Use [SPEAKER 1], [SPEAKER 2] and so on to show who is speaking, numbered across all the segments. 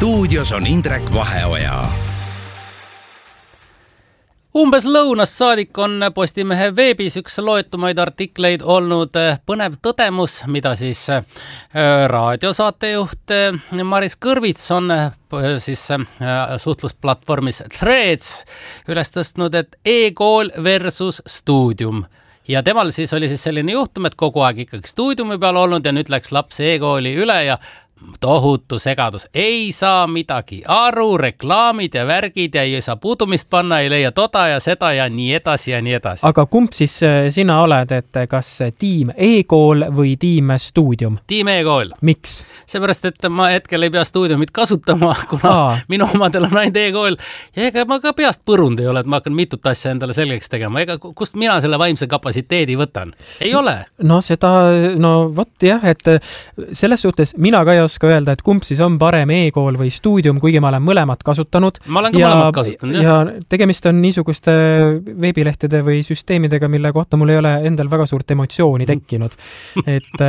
[SPEAKER 1] Stuudios on Indrek Vaheoja.
[SPEAKER 2] Umbes lõunast saadik on Postimehe veebis üks loetumaid artikleid olnud põnev tõdemus, mida siis raadiosaatejuht Maris Kõrvits on siis suhtlusplatvormis Threads üles tõstnud, et e-kool versus stuudium. Ja temal siis oli siis selline juhtum, et kogu aeg ikkagi stuudiumi peal olnud ja nüüd läks laps e-kooli üle ja tohutu segadus. Ei saa midagi aru, reklaamid ja värgid ja ei saa puudumist panna, ei leia toda ja seda ja nii edasi ja nii edasi.
[SPEAKER 3] Aga kumb siis sina oled, et kas tiim e-kool või tiim stuudium?
[SPEAKER 2] Tiim e-kool.
[SPEAKER 3] Miks?
[SPEAKER 2] Seepärast, et ma hetkel ei pea stuudiumit kasutama, kuna minu omadel on ainult e-kool ja ega ma ka peast põrund ei ole, et ma hakkan mitut asja endale selgeks tegema. Ega kust mina selle vaimse kapatsiteedi võtan? Ei ole.
[SPEAKER 3] No vot jah, et selles suhtes mina ka ei oska öelda, et kumb siis on parem e-kool või stuudium, kuigi ma olen mõlemat kasutanud.
[SPEAKER 2] Ma olen ka mõlemat kasutanud,
[SPEAKER 3] jah. Ja tegemist on niisuguste veebilehtede või süsteemidega, mille kohta mul ei ole endal väga suurt emotsiooni tekkinud. Et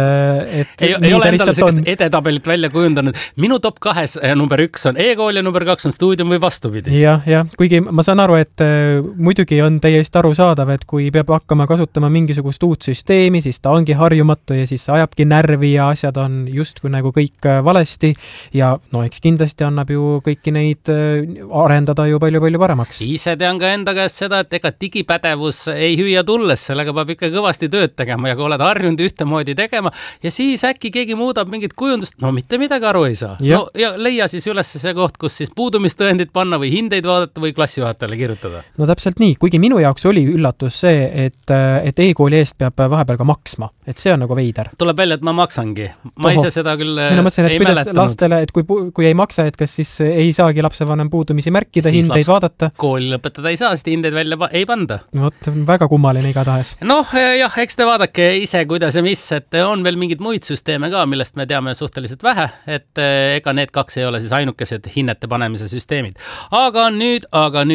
[SPEAKER 2] ei ole endal sellist edetabelit välja kujundanud. Minu top 2 number 1 on e-kool ja number 2 on stuudium või vastupidi.
[SPEAKER 3] Jah, kuigi ma saan aru, et muidugi on täiesti arusaadav, et kui peab hakkama kasutama mingisugust uut süsteemi, siis ta ongi harjumatu ja siis ajabki närvi ja asjad on just kui nagu kõik valesti ja eks kindlasti annab ju kõiki neid arendada ju palju paremaks.
[SPEAKER 2] Ise tean ka enda käest seda, et ega digipädevus ei hüüa tulles, sellega peab ikka kõvasti tööd tegema ja kui oled harjunud ühtemoodi tegema ja siis äkki keegi muudab mingit kujundust, mitte midagi aru ei saa. Ja leia siis üles see koht, kus siis puudumistõendid panna või hindeid vaadata või klassijuhatajale kirjutada.
[SPEAKER 3] No täpselt nii, kuigi minu jaoks oli üllatus see, et e-kooli eest peab vahepeal ka maksma, et see on nagu veider.
[SPEAKER 2] Tuleb välja, et ma maksangi. Ma ise seda küll
[SPEAKER 3] ei mäletanud. Lastele, et kui ei maksa, et kas siis ei saagi lapsevanem puudumisi märkida, siis hindeid vaadata.
[SPEAKER 2] Kooli lõpetada ei saa, sest hindeid välja ei panda.
[SPEAKER 3] Väga kummaline igatahes.
[SPEAKER 2] Jah, eks te vaadake ise, kuidas ja mis, et on veel mingid muid süsteeme ka, millest me teame suhteliselt vähe, et ega need 2 ei ole siis ainukesed hinnete panemise süsteemid. Aga nüüd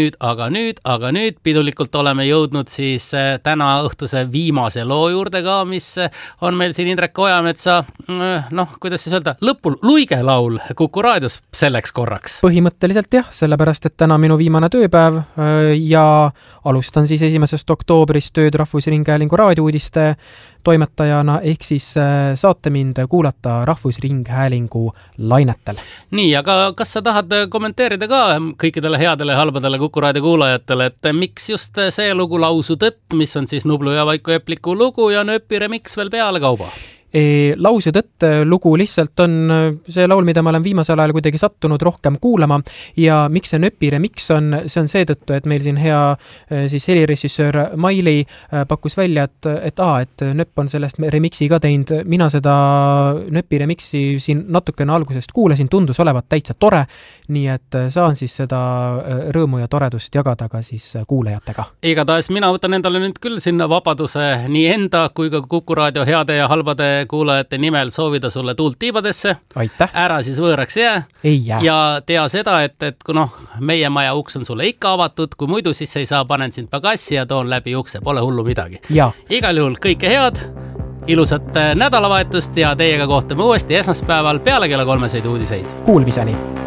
[SPEAKER 2] pidulikult oleme jõudnud siis täna õhtuse viimase loo juurde ka, mis on meil siin Indrek Ojametsa, kuidas siis öelda, luigelaul Kuku raadios selleks korraks.
[SPEAKER 3] Põhimõtteliselt jah, sellepärast, et täna minu viimane tööpäev ja alustan siis 1. oktoobrist tööd Rahvusringhäälingu raadiouudiste toimetajana, ehk siis saate mind kuulata Rahvusringhäälingu lainetel. Nii,
[SPEAKER 2] aga kas sa tahad kommenteerida ka kõikidele headele ja halbadele Kuku raadio kuulajatele, et miks just see lugu Lausu tõtt, mis on siis Nublu ja Vaiko Epliku lugu ja Nööpi remix veel peale kauba?
[SPEAKER 3] Lausu tõtt lugu lihtsalt on see laul, mida ma olen viimasel ajal kuidagi sattunud rohkem kuulama ja miks see Nööpi remix on, see on seetõttu, et meil siin hea siis helirežissöör Maili pakkus välja, et Nööp on sellest remixi ka teinud. Mina seda Nööpi remixi siin natukene algusest kuulasin, tundus olevat täitsa tore, nii et saan siis seda rõõmu ja toredust jagada ka siis kuulajatega.
[SPEAKER 2] Igatahes mina võtan endale nüüd küll sinna vabaduse nii enda kui ka Kuku raadio heade ja halbade kuulajate nimel soovida sulle tuult tiibadesse.
[SPEAKER 3] Aitäh.
[SPEAKER 2] Ära siis võõraks jää.
[SPEAKER 3] Ei jää.
[SPEAKER 2] Ja tea seda, et kui meie maja uks on sulle ikka avatud, kui muidu siis ei saa, panen sind pagassi ja toon läbi ukse, pole hullu midagi.
[SPEAKER 3] Ja.
[SPEAKER 2] Igal juhul kõike head, ilusat nädalavahetust ja teiega kohtume uuesti esmaspäeval peale kella 3 uudiseid.
[SPEAKER 3] Kuulmiseni.